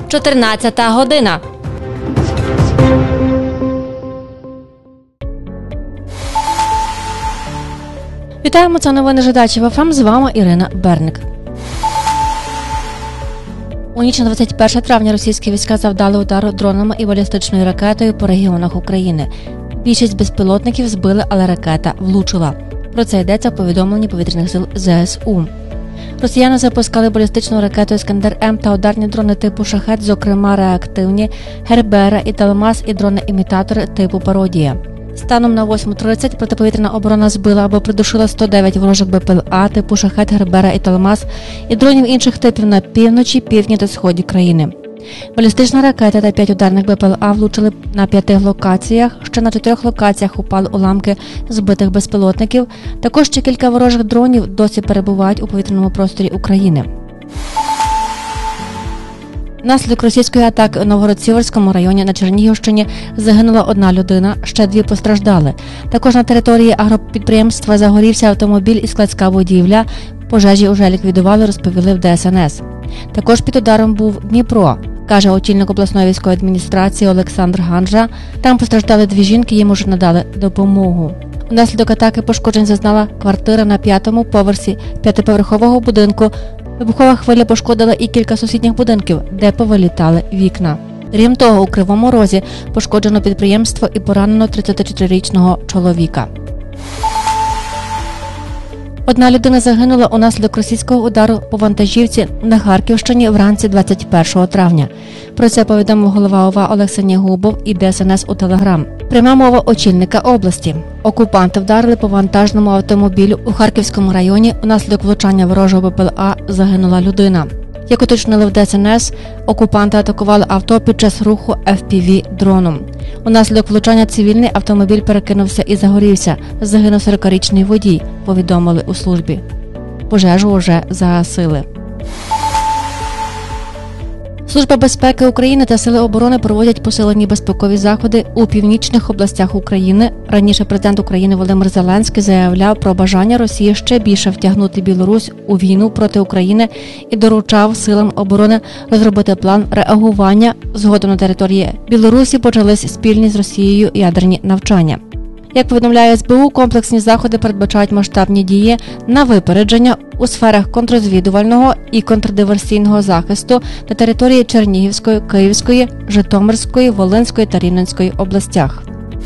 14 година. Вітаємо, це новини Жидачів ФМ, з вами Ірина Берник. У ніч на 21 травня російські війська завдали удару дронами і балістичною ракетою по регіонах України. Більшість безпілотників збили, але ракета влучила. Про це йдеться в повідомленні повітряних сил ЗСУ. Росіяни запускали балістичну ракету «Іскандер-М» та ударні дрони типу «Шахед», зокрема реактивні «Гербера» і «Талмаз» і дрони-імітатори типу «Пародія». Станом на 8:30 протиповітряна оборона збила або придушила 109 ворожих БПЛА типу «Шахед», «Гербера» і «Талмаз» і дронів інших типів на півночі, півдні та сході країни. Балістична ракета та 5 ударних БПЛА влучили на 5 локаціях, ще на 4 локаціях упали уламки збитих безпілотників. Також ще кілька ворожих дронів досі перебувають у повітряному просторі України. Внаслідок російської атаки у Новгород-Сіверському районі на Чернігівщині загинула 1 людина, ще 2 постраждали. Також на території агропідприємства загорівся автомобіль і складська будівля. Пожежі уже ліквідували, розповіли в ДСНС. Також під ударом був Дніпро, каже очільник обласної військової адміністрації Олександр Ганжа. Там постраждали 2 жінки, їм уже надали допомогу. Внаслідок атаки пошкоджень зазнала квартира на 5-му поверсі 5-поверхового будинку. Вибухова хвиля пошкодила і кілька сусідніх будинків, де повилітали вікна. Крім того, у Кривому Розі пошкоджено підприємство і поранено 34-річного чоловіка. 1 людина загинула унаслідок російського удару по вантажівці на Харківщині вранці 21 травня. Про це повідомив голова ОВА Олег Синягубов і ДСНС у Телеграм. Пряма мова очільника області. Окупанти вдарили по вантажному автомобілю у Харківському районі. Унаслідок влучання ворожого БПЛА загинула людина. Як уточнили в ДСНС, окупанти атакували авто під час руху FPV-дроном. Унаслідок влучання цивільний автомобіль перекинувся і загорівся. Загинув 40-річний водій, повідомили у службі. Пожежу вже загасили. Служба безпеки України та Сили оборони проводять посилені безпекові заходи у північних областях України. Раніше президент України Володимир Зеленський заявляв про бажання Росії ще більше втягнути Білорусь у війну проти України і доручав Силам оборони розробити план реагування. Згодом на території Білорусі почались спільні з Росією ядерні навчання. Як повідомляє СБУ, комплексні заходи передбачають масштабні дії на випередження у сферах контррозвідувального і контрдиверсійного захисту на території Чернігівської, Київської, Житомирської, Волинської та Рівненської областях.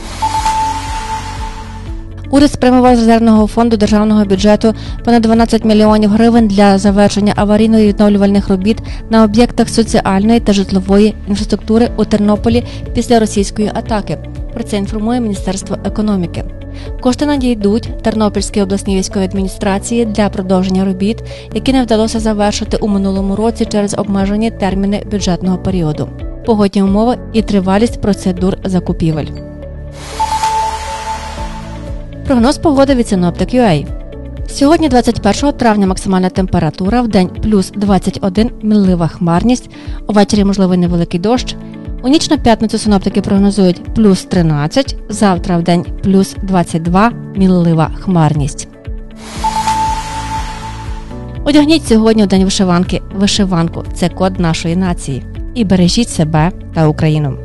Уряд спрямував з резервного фонду державного бюджету понад 12 мільйонів гривень для завершення аварійно-відновлювальних робіт на об'єктах соціальної та житлової інфраструктури у Тернополі після російської атаки. Про це інформує Міністерство економіки. Кошти надійдуть Тернопільській обласній військовій адміністрації для продовження робіт, які не вдалося завершити у минулому році через обмежені терміни бюджетного періоду, погодні умови і тривалість процедур закупівель. Прогноз погоди від Синоптик.UA. Сьогодні, 21 травня, максимальна температура, вдень плюс 21, мінлива хмарність, увечері можливий невеликий дощ. У ніч на п'ятницю синоптики прогнозують плюс 13, завтра вдень плюс 22, мінлива хмарність. Одягніть сьогодні у день вишиванки вишиванку – це код нашої нації. І бережіть себе та Україну.